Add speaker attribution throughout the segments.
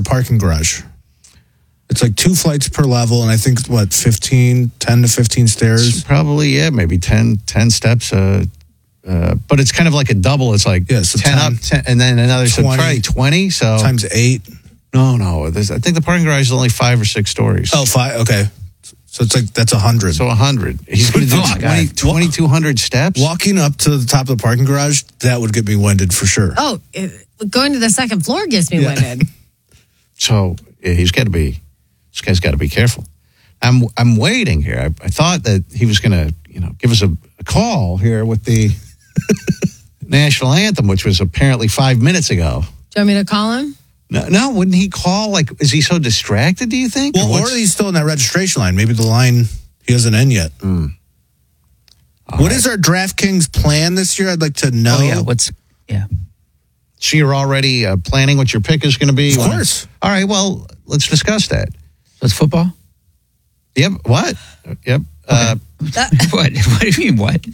Speaker 1: parking garage? It's like 2 flights per level, and I think, 10 to 15 stairs?
Speaker 2: Probably, maybe 10 steps. But it's kind of like a double. It's like 10 up, 10, and then another 20. So probably 20. So
Speaker 1: times 8.
Speaker 2: No. I think the parking garage is only 5 or 6 stories.
Speaker 1: Oh, 5. Okay. So it's like, that's 100.
Speaker 2: So 100. He's going to do 2,200 steps?
Speaker 1: Walking up to the top of the parking garage, that would get me winded for sure.
Speaker 3: Oh, going to the second floor gets me winded.
Speaker 2: So this guy's got to be careful. I'm waiting here. I thought that he was going to, give us a call here with the national anthem, which was apparently 5 minutes ago.
Speaker 3: Do you want me to call him?
Speaker 2: No, wouldn't he call? Like, is he so distracted, do you think?
Speaker 1: Well, or he's still in that registration line. Maybe the line, he isn't in yet. What is our DraftKings plan this year? I'd like to know.
Speaker 4: Oh, yeah.
Speaker 2: So you're already planning what your pick is going to be?
Speaker 1: Of course.
Speaker 2: All right, well, let's discuss that.
Speaker 4: So it's football?
Speaker 2: Yep. What? Yep.
Speaker 4: Okay. What do you mean, what?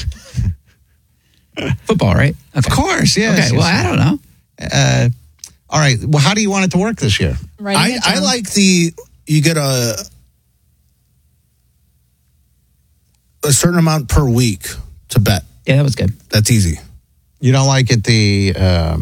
Speaker 4: Football, right? Okay.
Speaker 2: Of course, yes.
Speaker 4: Okay, well, I don't know.
Speaker 2: All right, well, how do you want it to work this year?
Speaker 1: I like you get a certain amount per week to bet.
Speaker 4: Yeah, that was good.
Speaker 1: That's easy.
Speaker 2: You don't like it a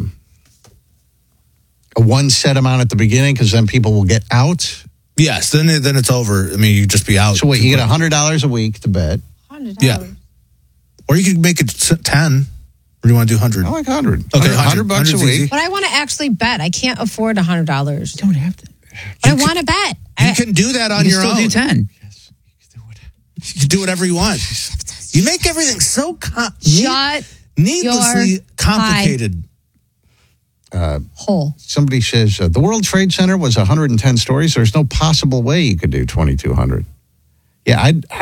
Speaker 2: one set amount at the beginning because then people will get out?
Speaker 1: Yes, then it's over. I mean, you just be out.
Speaker 2: So wait, you get $100 a week to bet?
Speaker 3: $100.
Speaker 1: Yeah. Or you could make it 10. Or do you want to do 100?
Speaker 2: I like 100.
Speaker 1: Okay,
Speaker 2: $100 a week.
Speaker 3: But I want to actually bet. I can't afford $100.
Speaker 4: You don't have to.
Speaker 3: But I want to bet.
Speaker 1: You can do that on your own.
Speaker 4: You can still do 10.
Speaker 2: Yes,
Speaker 1: you can do whatever you want. You make everything so needlessly complicated.
Speaker 3: Hole.
Speaker 2: Somebody says the World Trade Center was 110 stories. There's no possible way you could do 2,200. Yeah,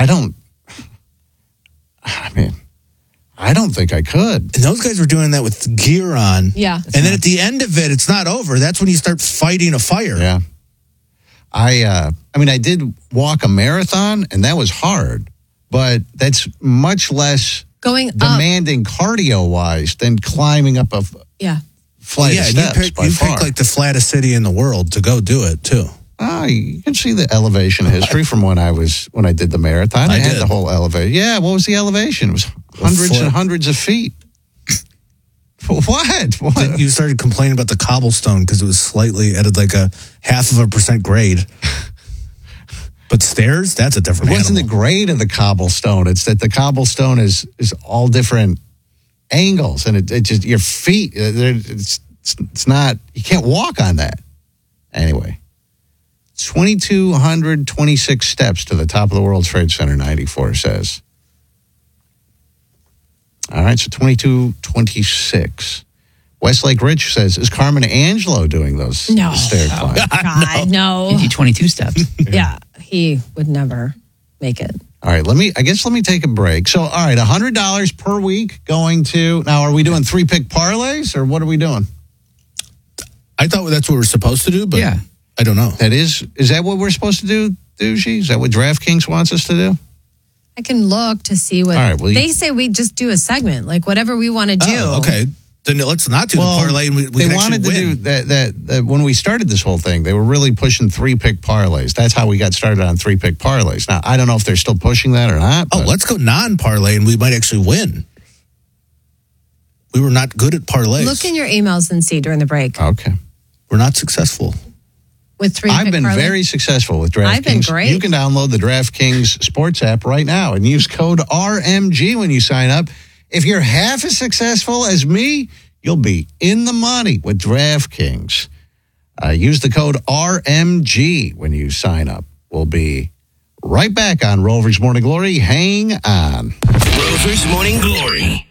Speaker 2: I don't think I could.
Speaker 1: And those guys were doing that with gear on.
Speaker 3: Yeah.
Speaker 1: And then at the end of it, it's not over. That's when you start fighting a fire.
Speaker 2: Yeah. I did walk a marathon, and that was hard. But that's much less demanding cardio-wise than climbing up a flight of steps
Speaker 1: you pick like the flattest city in the world to go do it, too.
Speaker 2: You can see the elevation history from when I did the marathon. I had the whole elevation. Yeah, what was the elevation? It was hundreds and hundreds of feet. What?
Speaker 1: You started complaining about the cobblestone because it was slightly added like a 0.5% grade. But stairs, that's a different
Speaker 2: It wasn't the grade of the cobblestone. It's that the cobblestone is all different angles. And it just, your feet, it's not, you can't walk on that. Anyway. 2,226 steps to the top of the World Trade Center, 94 says. All right, so 2,226. Westlake Rich says, is Carmen Angelo doing those stair climbs?
Speaker 3: God, no.
Speaker 4: You do 22 steps.
Speaker 3: Yeah, he would never make it.
Speaker 2: All right, let me take a break. So, all right, $100 per week going to, now are we doing 3-pick parlays or what are we doing?
Speaker 1: I thought that's what we're supposed to do, but
Speaker 4: yeah.
Speaker 1: I don't know.
Speaker 2: Is that what we're supposed to do, Dougie? Is that what DraftKings wants us to do?
Speaker 3: I can look to see what they say. We just do a segment, like whatever we want to do.
Speaker 1: Oh, okay. Then let's not do the parlay. And we
Speaker 2: they
Speaker 1: can
Speaker 2: wanted to
Speaker 1: win.
Speaker 2: do that when we started this whole thing. They were really pushing 3-pick parlays. That's how we got started on 3-pick parlays. Now I don't know if they're still pushing that or not.
Speaker 1: Oh, let's go non-parlay, and we might actually win. We were not good at parlays.
Speaker 3: Look in your emails and see during the break.
Speaker 2: Okay,
Speaker 1: we're not successful.
Speaker 3: With 3-pick
Speaker 2: I've been
Speaker 3: parlay?
Speaker 2: very successful with DraftKings.
Speaker 3: I've been great.
Speaker 2: You can download the DraftKings Sports app right now and use code RMG when you sign up. If you're half as successful as me, you'll be in the money with DraftKings. Use the code RMG when you sign up. We'll be right back on Rover's Morning Glory. Hang on.
Speaker 5: Rover's Morning Glory.